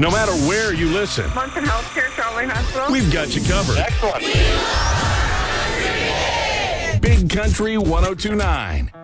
No matter where you listen, Munson Healthcare, Charlotte Hospital. we've got you covered. Excellent. Big Country 102.9.